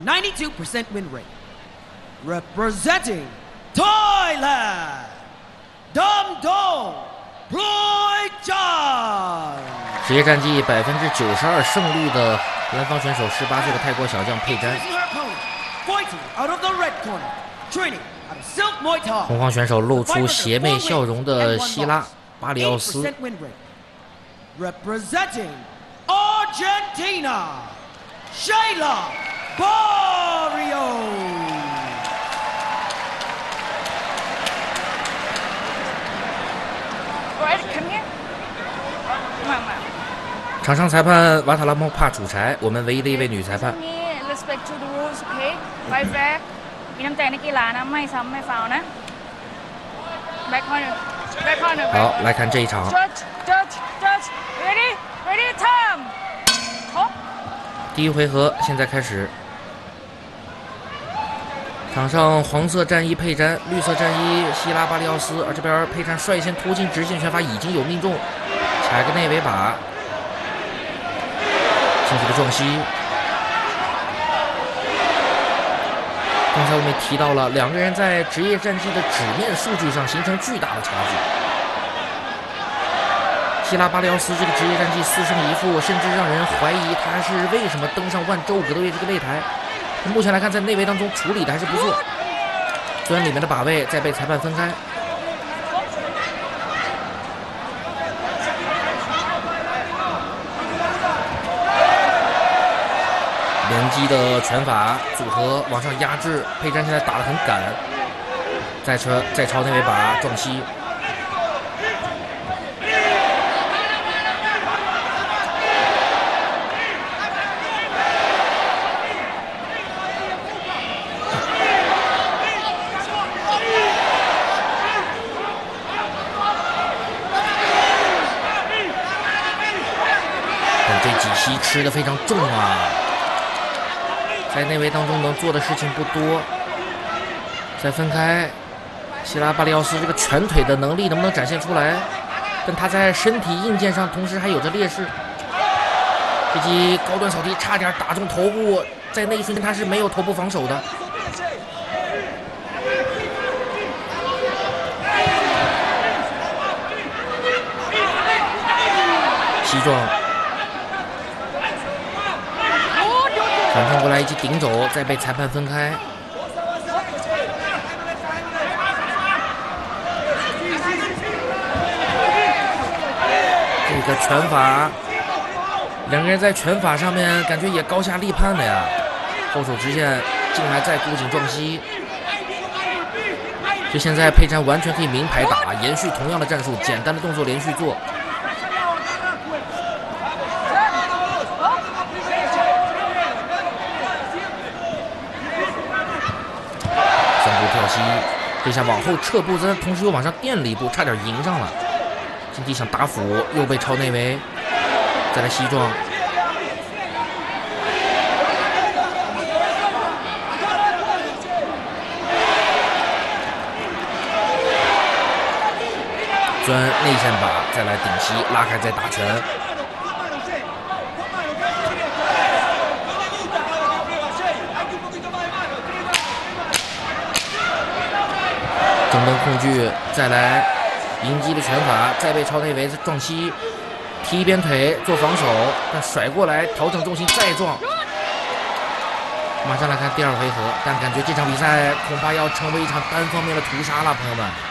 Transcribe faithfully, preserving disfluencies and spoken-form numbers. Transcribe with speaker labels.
Speaker 1: ninety-two percent win rate. Representing Thailand, Dam Dong Roy Chan。
Speaker 2: 职业战绩百分之九十二胜率的蓝方选手，十八岁的泰国小将佩詹。红方选手露出邪魅笑容的希拉巴里奥斯。
Speaker 1: Representing Argentina, Sheila Barrios。
Speaker 2: 场上裁判瓦塔拉莫帕楚柴，我们唯一的一位女裁判。好，来看这一场。第一回合现在开始。场上黄色战衣佩詹，绿色战衣希拉巴里奥斯，而这边佩詹率先突进直线拳法已经有命中，踩个内围把。幸福的撞膝。刚才我们提到了，两个人在职业战绩的纸面数据上形成巨大的差距。希拉巴里奥斯这个职业战绩四胜一负，甚至让人怀疑他是为什么登上万州格斗队这个擂台。目前来看，在内围当中处理的还是不错，虽然里面的把位在被裁判分开。连击的拳法组合往上压制，佩詹现在打得很赶，再朝再朝内围把撞膝。但这几膝吃得非常重啊！在内围当中能做的事情不多，再分开，希拉巴里奥斯这个拳腿的能力能不能展现出来？但他在身体硬件上同时还有着劣势。这记高端扫踢差点打中头部，在那一瞬间他是没有头部防守的。膝撞。反冲过来一记顶肘，再被裁判分开。这个拳法，两个人在拳法上面感觉也高下立判的呀。后手直线进来再箍紧撞膝，就现在佩詹完全可以明牌打，延续同样的战术，简单的动作连续做。跳膝，这下往后撤步，但同时又往上垫了一步，差点迎上了。金地想打俯，又被朝内围，再来膝撞。钻内线把，再来顶膝，拉开再打拳。整灯控具，再来迎击的拳法，再被朝内围撞膝，踢一边腿做防守，但甩过来调整重心再撞。马上来看第二回合，但感觉这场比赛恐怕要成为一场单方面的屠杀了，朋友们。